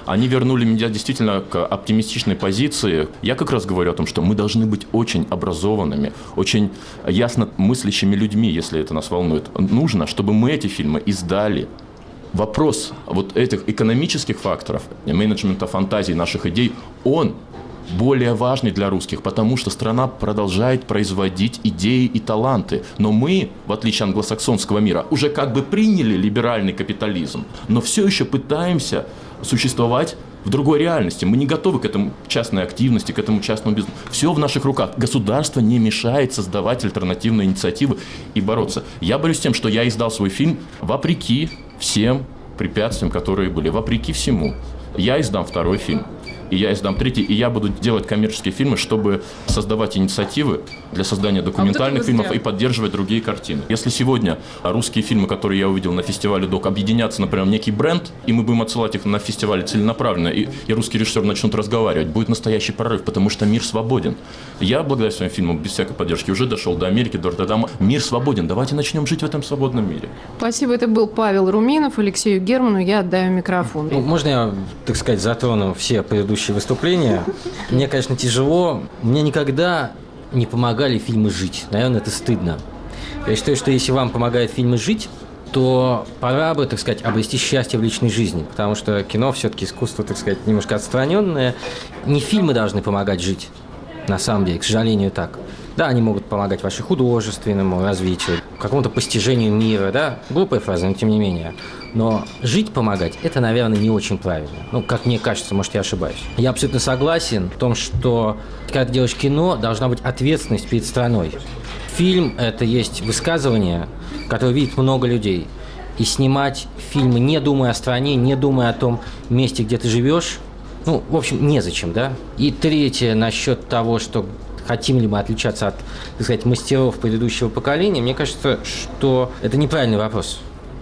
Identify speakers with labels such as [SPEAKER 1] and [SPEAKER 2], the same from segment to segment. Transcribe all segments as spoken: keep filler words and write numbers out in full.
[SPEAKER 1] Они вернули меня действительно к оптимистичной позиции. Я как раз говорю о том, что мы должны быть очень образованными, очень ясно мыслящими людьми, если это нас волнует. Нужно, чтобы мы эти фильмы издали. Вопрос вот этих экономических факторов, менеджмента фантазий, наших идей, он более важный для русских, потому что страна продолжает производить идеи и таланты. Но мы, в отличие от англосаксонского мира, уже как бы приняли либеральный капитализм, но все еще пытаемся существовать в другой реальности. Мы не готовы к этому частной активности, к этому частному бизнесу. Все в наших руках. Государство не мешает создавать альтернативные инициативы и бороться. Я борюсь с тем, что я издал свой фильм вопреки всем препятствиям, которые были. Вопреки всему. Я издам второй фильм. И я издам третий, и я буду делать коммерческие фильмы, чтобы создавать инициативы для создания документальных а вот фильмов и поддерживать другие картины. Если сегодня русские фильмы, которые я увидел на фестивале ДОК, объединятся, например, в некий бренд, и мы будем отсылать их на фестивале целенаправленно, и, и русские режиссеры начнут разговаривать, будет настоящий прорыв, потому что мир свободен. Я, благодаря своим фильмам, без всякой поддержки, уже дошел до Америки, до Роттердама. Мир свободен. Давайте начнем жить в этом свободном мире.
[SPEAKER 2] Спасибо. Это был Павел Руминов. Алексею Герману я отдаю микрофон.
[SPEAKER 3] Ну, можно я, так сказать, затрону все предыдущие выступления? Мне, конечно, тяжело. Мне никогда не помогали фильмы жить. Наверное, это стыдно. Я считаю, что если вам помогают фильмы жить, то пора бы, так сказать, обрести счастье в личной жизни. Потому что кино все-таки искусство, так сказать, немножко отстраненное. Не фильмы должны помогать жить. На самом деле, к сожалению, так. Да, они могут помогать вашему художественному развитию, какому-то постижению мира, да, глупая фраза, но тем не менее. Но жить помогать – это, наверное, не очень правильно. Ну, как мне кажется, может, я ошибаюсь. Я абсолютно согласен в том, что когда ты делаешь кино, должна быть ответственность перед страной. Фильм – это есть высказывание, которое видит много людей. И снимать фильмы, не думая о стране, не думая о том месте, где ты живешь, ну, в общем, незачем, да. И третье, насчет того, что хотим ли мы отличаться от, так сказать, мастеров предыдущего поколения, мне кажется, что это неправильный вопрос.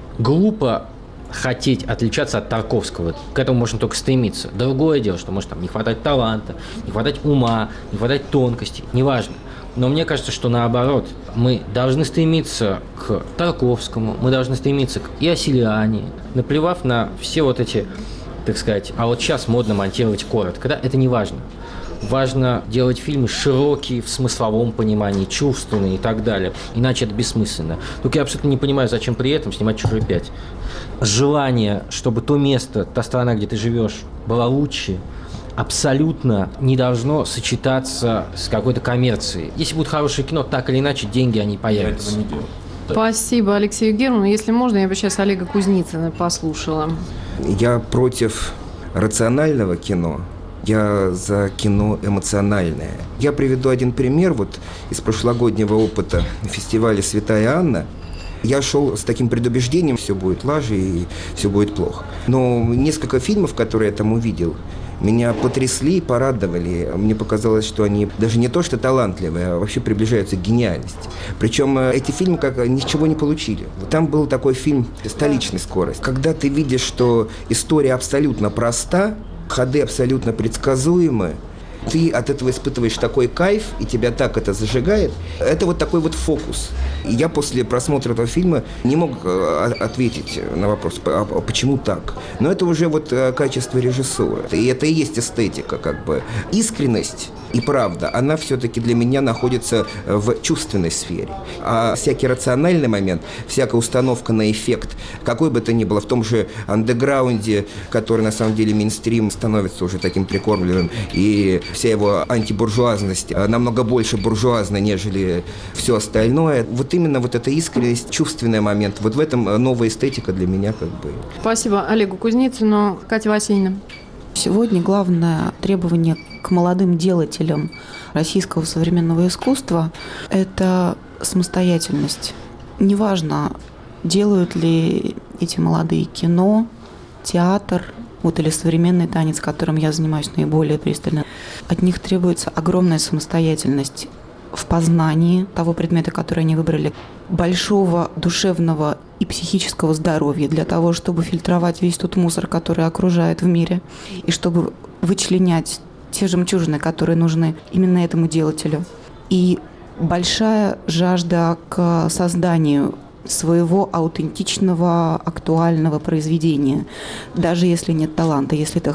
[SPEAKER 3] Глупо хотеть отличаться от Тарковского. К этому можно только стремиться. Другое дело, что может там не хватать таланта, не хватать ума, не хватать тонкости, неважно. Но мне кажется, что наоборот, мы должны стремиться к Тарковскому, мы должны стремиться к Иосилиане, наплевав на все вот эти, так сказать, а вот сейчас модно монтировать коротко, да, это не важно. Важно делать фильмы широкие, в смысловом понимании, чувственные и так далее. Иначе это бессмысленно. Только я абсолютно не понимаю, зачем при этом снимать «Чужой пять». Желание, чтобы то место, та страна, где ты живешь, была лучше, абсолютно не должно сочетаться с какой-то коммерцией. Если будет хорошее кино, так или иначе, деньги, они появятся.
[SPEAKER 1] Я этого не делаю.
[SPEAKER 2] Спасибо Алексею Герману. Если можно, я бы сейчас Олега Кузницына послушала.
[SPEAKER 4] Я против рационального кино. Я за кино эмоциональное. Я приведу один пример вот из прошлогоднего опыта фестиваля «Святая Анна». Я шел с таким предубеждением, все будет лажей и все будет плохо. Но несколько фильмов, которые я там увидел, меня потрясли и порадовали. Мне показалось, что они даже не то что талантливые, а вообще приближаются к гениальности. Причем эти фильмы как ничего не получили. Там был такой фильм «Столичная скорость». Когда ты видишь, что история абсолютно проста, ходы абсолютно предсказуемы, ты от этого испытываешь такой кайф, и тебя так это зажигает. Это вот такой вот фокус. И я после просмотра этого фильма не мог ответить на вопрос, а почему так? Но это уже вот качество режиссуры. И это и есть эстетика, как бы. Искренность и правда, она все-таки для меня находится в чувственной сфере. А всякий рациональный момент, всякая установка на эффект, какой бы то ни было, в том же андеграунде, который на самом деле мейнстрим становится уже таким прикормленным, и вся его антибуржуазность намного больше буржуазна, нежели все остальное. Вот именно вот эта искренность, чувственный момент, вот в этом новая эстетика для меня как бы.
[SPEAKER 2] Спасибо Олегу Кузницыну. Катя Васильевна.
[SPEAKER 5] Сегодня главное требование к молодым делателям российского современного искусства – это самостоятельность. Неважно, делают ли эти молодые кино, театр, вот или современный танец, которым я занимаюсь наиболее пристально. От них требуется огромная самостоятельность в познании того предмета, который они выбрали, большого душевного и психического здоровья для того, чтобы фильтровать весь тот мусор, который окружает в мире, и чтобы вычленять те жемчужины, которые нужны именно этому делателю. И большая жажда к созданию своего аутентичного, актуального произведения, даже если нет таланта, если это